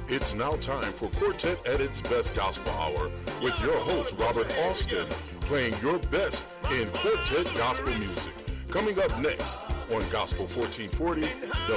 It's now time for Quartet at its Best Gospel Hour with your host, Robert Austin, playing your best in quartet gospel music. Coming up next on Gospel 1440, the